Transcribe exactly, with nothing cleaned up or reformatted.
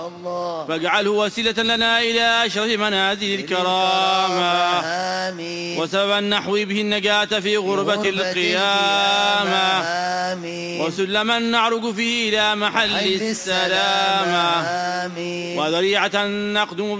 الله، فاجعله وسيلة لنا إلى أشرف منازل الكرامة، وسببا نحوي به النجاة في غربة القيامة، وسلما نعرج فيه إلى محل السلامة، وذريعة نقدم